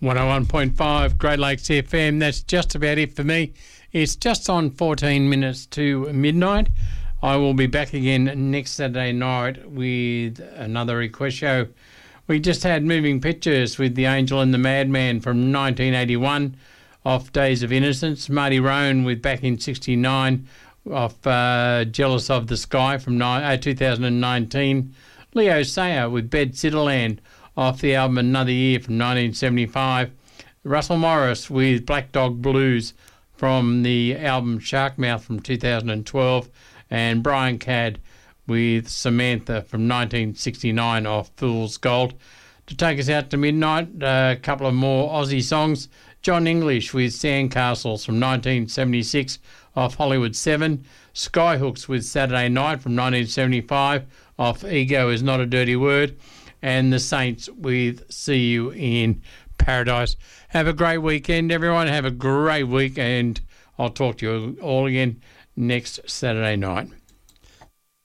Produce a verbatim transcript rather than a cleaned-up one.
one oh one point five Great Lakes F M. That's just about it for me. It's just on fourteen minutes to midnight. I will be back again next Saturday night with another request show. We just had Moving Pictures with The Angel and the Madman from nineteen eighty-one off Days of Innocence. Marty Roan with Back in sixty-nine off uh, Jealous of the Sky from two thousand nineteen. Leo Sayer with Bed Sitterland off the album Another Year from nineteen seventy-five. Russell Morris with Black Dog Blues from the album Sharkmouth from two thousand twelve. And Brian Cadd with Samantha from nineteen sixty-nine off Fool's Gold. To take us out to midnight, a couple of more Aussie songs. John English with Sandcastles from nineteen seventy-six off Hollywood seven. Skyhooks with Saturday Night from nineteen seventy-five off Ego Is Not a Dirty Word. And The Saints with See You in Paradise. Have a great weekend, everyone. Have a great week, and I'll talk to you all again next Saturday night.